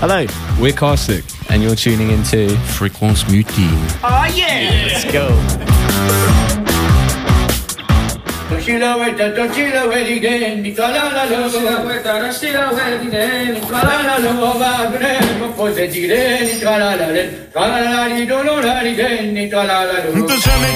Hello, we're Carstic, and you're tuning into Fréquence Mutine. Oh yeah! Let's go. Toshi la vuelta, Nicola la lo. Toshi la vuelta, Nicola la lo. Va bene, poi se dire, Nicola la le. Nicola la li, Nicola la lo.